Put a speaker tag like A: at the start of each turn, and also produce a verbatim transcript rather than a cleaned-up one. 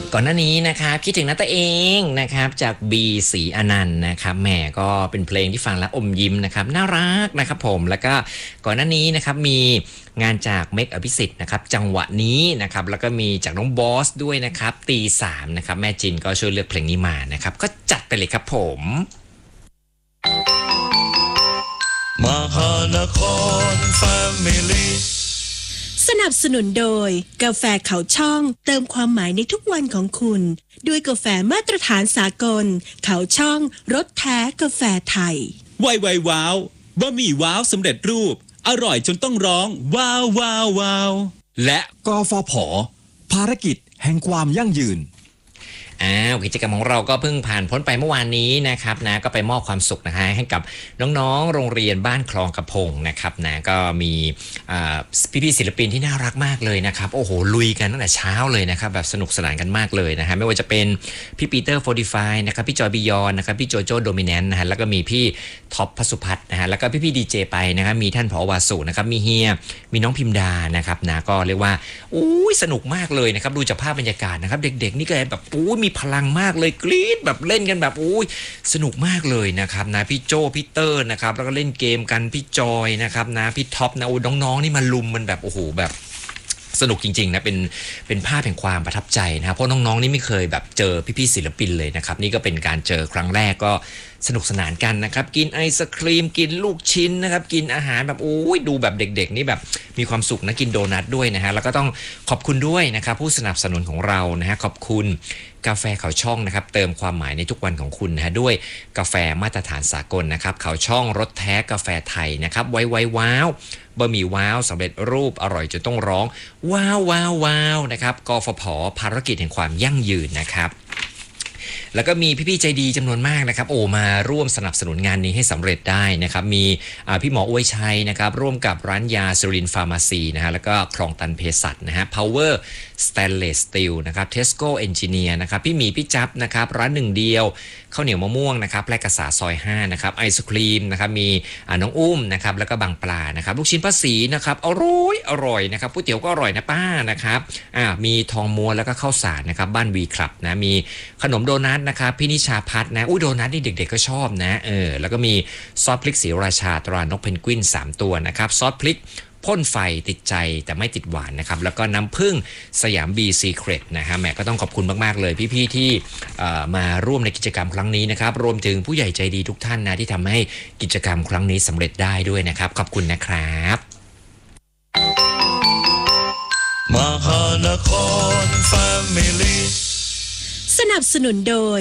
A: ก่อนหน้านี้นะครับคิดถึงนัตเองนะครับจากบีศรีอนันต์นะครับแหมก็เป็นเพลงที่ฟังแล้วอมยิ้มนะครับน่ารักนะครับผมแล้วก็ก่อนหน้านี้นะครับมีงานจากเมกอภิสิทธิ์นะครับจังหวะนี้นะครับแล้วก็มีจากน้องบอสด้วยนะครับตีสามนะครับแม่จินก็ช่วยเลือกเพลงนี้มานะครับก็จัดไปเลยครับผม
B: มหานครแฟมิลี่
C: สนับสนุนโดยกาแฟเขาช่องเติมความหมายในทุกวันของคุณด้วยกาแฟมาตรฐานสากลเขาช่องรสแท้กาแฟไทย
D: ไวไวว้าวบะหมี่ว้าวสำเร็จรูปอร่อยจนต้องร้องว้าวว้าวว้าว
E: และกฟผ.ภารกิจแห่งความยั่งยืน
A: อ้าวกิจกรรมของเราก็เพิ่งผ่านพ้นไปเมื่อวานนี้นะครับนะก็ไปมอบความสุขนะฮะให้กับน้องๆโรงเรียนบ้านคลองกระพงนะครับนะก็มีพี่ๆศิลปินที่น่ารักมากเลยนะครับโอ้โหลุยกันตั้งแต่เช้าเลยนะครับแบบสนุกสนานกันมากเลยนะฮะไม่ว่าจะเป็นพี่ปีเตอร์โฟร์ตี้ไฟว์นะครับพี่จอยบิยอนนะครับพี่โจโจ้โดมิแนนต์นะฮะแล้วก็มีพี่ท็อปพสุพัฒน์นะฮะแล้วก็พี่ๆดีเจไปนะครับมีท่านผอวาสุนะครับมีเฮียมีน้องพิมดานะครับนะก็เรียกว่าอุ้ยสนุกมากเลยนะครับดูจากภาพบรรยากาศนะครับเด็กๆนี่ก็แบบอุ้ยมีพลังมากเลยกรี๊ดแบบเล่นกันแบบอุ้ยสนุกมากเลยนะครับนะพี่โจพี่เตอร์นะครับแล้วก็เล่นเกมกันพี่จอยนะครับนะพี่ท็อปนะโอ้น้องๆนี่มาลุมมันแบบโอ้โหแบบสนุกจริงๆนะเป็นเป็นภาพแห่งความประทับใจนะครับเพราะน้องๆนี่ไม่เคยแบบเจอพี่ๆศิลปินเลยนะครับนี่ก็เป็นการเจอครั้งแรกก็สนุกสนานกันนะครับกินไอศครีมกินลูกชิ้นนะครับกินอาหารแบบโอ้ยดูแบบเด็กๆนี่แบบมีความสุขนะกินโดนัทด้วยนะฮะแล้วก็ต้องขอบคุณด้วยนะครับผู้สนับสนุนของเรานะฮะขอบคุณกาแฟเขาช่องนะครับเติมความหมายในทุกวันของคุณนะฮะด้วยกาแฟมาตรฐานสากลนะครับเขาช่องรสแท้กาแฟไทยนะครับไวไวว้าวบะหมี่ว้าวสำเร็จรูปอร่อยจนต้องร้องว้าวว้าวว้าวนะครับกฟผ.ภารกิจแห่งความยั่งยืนนะครับแล้วก็มีพี่ๆใจดีจำนวนมากนะครับโอ้มาร่วมสนับสนุนงานนี้ให้สำเร็จได้นะครับมีพี่หมออวยชัยนะครับร่วมกับร้านยาสุรินทร์ฟาร์มาซีนะฮะแล้วก็คลองตันเภสัชนะฮะ Power Stainless Steel นะครับ Tesco Engineer นะครับพี่หมีพี่จับนะครับร้านหนึ่งเดียวข้าวเหนียวมะม่วงนะครับแพร่กษาซอยห้านะครับไอศครีมนะครับมีน้องอุ้มนะครับแล้วก็บางปลานะครับลูกชิ้นป้าศรีนะครับอร่อยอร่อยนะครับก๋วยเตี๋ยวก็อร่อยนะป้านะครับอ่ามีทองม้วนแล้วก็ข้าวสารนะครับบ้านวีคลับนะมีขนมโดนัทนะครับพี่นิชาพัฒน์นะอุ้ยโดนัทนี่เด็กๆก็ชอบนะเออแล้วก็มีซอสพริกศรีราชาตรานกเพนกวินสามตัวนะครับซอสพริกพ่นไฟติดใจแต่ไม่ติดหวานนะครับแล้วก็น้ำผึ้งสยามบีซีเครตนะฮะแหมก็ต้องขอบคุณมากๆเลยพี่ๆที่มาร่วมในกิจกรรมครั้งนี้นะครับรวมถึงผู้ใหญ่ใจดีทุกท่านนะที่ทำให้กิจกรรมครั้งนี้สำเร็จได้ด้วยนะครับขอบคุณนะครับ
B: มหานครแฟมิลี่
C: สนับสนุนโดย